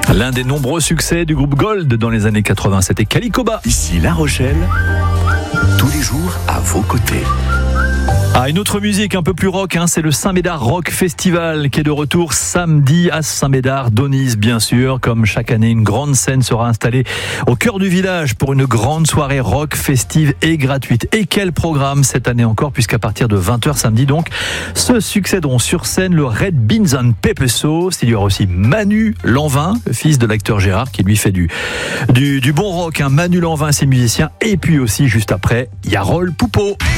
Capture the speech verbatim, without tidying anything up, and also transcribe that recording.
L'un des nombreux succès du groupe Gold dans les années quatre-vingts, c'était Calicoba. Ici La Rochelle, tous les jours à vos côtés. Ah, une autre musique un peu plus rock, hein, c'est le Saint-Médard Rock Festival qui est de retour samedi à Saint-Médard, d'Aunis bien sûr. Comme chaque année, une grande scène sera installée au cœur du village pour une grande soirée rock festive et gratuite. Et quel programme cette année encore, puisqu'à partir de vingt heures samedi donc, se succéderont sur scène le Red Beans and Pepper Sauce. Il y aura aussi Manu Lanvin, le fils de l'acteur Gérard, qui lui fait du, du, du bon rock, hein. Manu Lanvin et ses musiciens. Et puis aussi, juste après, Yarol Poupeau.